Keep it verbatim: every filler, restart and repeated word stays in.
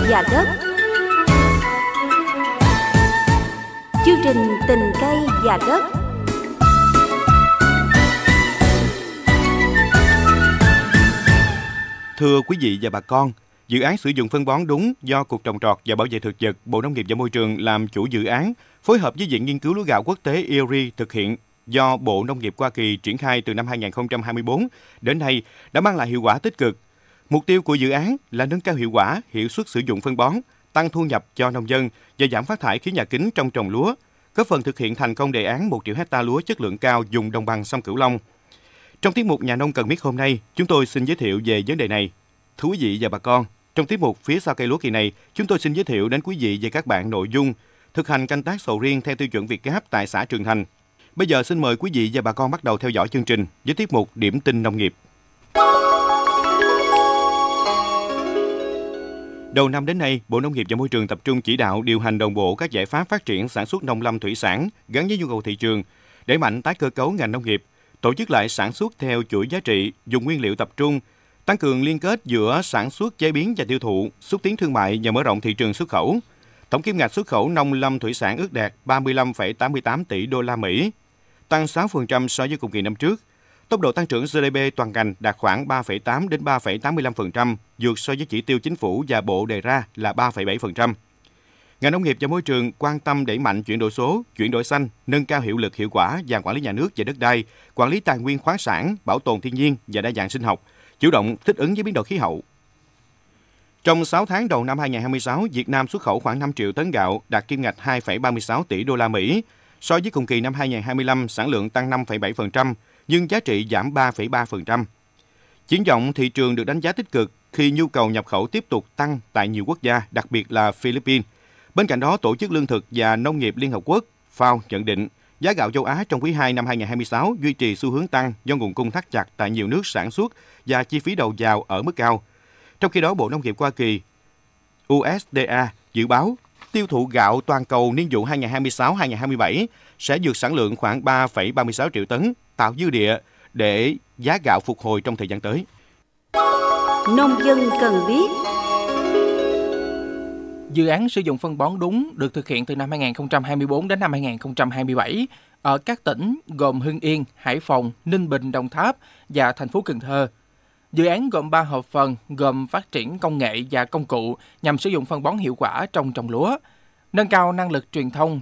và đất. Chương trình Tình cây và đất. Thưa quý vị và bà con, dự án sử dụng phân bón đúng do Cục Trồng trọt và Bảo vệ thực vật, Bộ Nông nghiệp và Môi trường làm chủ dự án, phối hợp với Viện Nghiên cứu Lúa gạo Quốc tế I R I thực hiện, do Bộ Nông nghiệp Hoa Kỳ triển khai từ năm hai nghìn không trăm hai mươi tư đến nay đã mang lại hiệu quả tích cực. Mục tiêu của dự án là nâng cao hiệu quả, hiệu suất sử dụng phân bón, tăng thu nhập cho nông dân và giảm phát thải khí nhà kính trong trồng lúa, góp phần thực hiện thành công đề án một triệu hectare lúa chất lượng cao vùng đồng bằng sông Cửu Long. Trong tiết mục Nhà nông cần biết hôm nay, chúng tôi xin giới thiệu về vấn đề này. Thưa quý vị và bà con, trong tiết mục Phía sau cây lúa kỳ này, chúng tôi xin giới thiệu đến quý vị và các bạn nội dung thực hành canh tác sầu riêng theo tiêu chuẩn Việt Gáp tại xã Trường Thành. Bây giờ xin mời quý vị và bà con bắt đầu theo dõi chương trình với tiết mục Điểm tin nông nghiệp. Đầu năm đến nay, Bộ Nông nghiệp và Môi trường tập trung chỉ đạo điều hành đồng bộ các giải pháp phát triển sản xuất nông lâm thủy sản gắn với nhu cầu thị trường, đẩy mạnh tái cơ cấu ngành nông nghiệp, tổ chức lại sản xuất theo chuỗi giá trị, dùng nguyên liệu tập trung, tăng cường liên kết giữa sản xuất, chế biến và tiêu thụ, xúc tiến thương mại và mở rộng thị trường xuất khẩu. Tổng kim ngạch xuất khẩu nông lâm thủy sản ước đạt ba mươi lăm phẩy tám mươi tám tỷ đô la Mỹ, tăng sáu phần trăm so với cùng kỳ năm trước. Tốc độ tăng trưởng G D P toàn ngành đạt khoảng ba phẩy tám đến ba phẩy tám mươi lăm phần trăm, vượt so với chỉ tiêu chính phủ và Bộ đề ra là ba phẩy bảy phần trăm. Ngành nông nghiệp và môi trường quan tâm đẩy mạnh chuyển đổi số, chuyển đổi xanh, nâng cao hiệu lực hiệu quả và quản lý nhà nước về đất đai, quản lý tài nguyên khoáng sản, bảo tồn thiên nhiên và đa dạng sinh học, chủ động thích ứng với biến đổi khí hậu. Trong sáu tháng đầu năm hai nghìn không trăm hai mươi sáu, Việt Nam xuất khẩu khoảng năm triệu tấn gạo, đạt kim ngạch hai phẩy ba mươi sáu tỷ đô la Mỹ. So với cùng kỳ năm hai nghìn không trăm hai mươi lăm, sản lượng tăng năm phẩy bảy phần trăm, nhưng giá trị giảm ba phẩy ba phần trăm. Triển vọng thị trường được đánh giá tích cực khi nhu cầu nhập khẩu tiếp tục tăng tại nhiều quốc gia, đặc biệt là Philippines. Bên cạnh đó, Tổ chức Lương thực và Nông nghiệp Liên Hợp Quốc F A O nhận định giá gạo châu Á trong quý hai năm hai nghìn không trăm hai mươi sáu duy trì xu hướng tăng do nguồn cung thắt chặt tại nhiều nước sản xuất và chi phí đầu vào ở mức cao. Trong khi đó, Bộ Nông nghiệp Hoa Kỳ U S D A dự báo tiêu thụ gạo toàn cầu niên vụ hai nghìn không trăm hai mươi sáu hai nghìn không trăm hai mươi bảy sẽ vượt sản lượng khoảng ba phẩy ba mươi sáu triệu tấn, tạo dư địa để giá gạo phục hồi trong thời gian tới. Nông dân cần biết. Dự án sử dụng phân bón đúng được thực hiện từ năm hai nghìn không trăm hai mươi tư đến năm hai nghìn không trăm hai mươi bảy ở các tỉnh gồm Hưng Yên, Hải Phòng, Ninh Bình, Đồng Tháp và thành phố Cần Thơ. Dự án gồm ba hợp phần gồm phát triển công nghệ và công cụ nhằm sử dụng phân bón hiệu quả trong trồng lúa, nâng cao năng lực truyền thông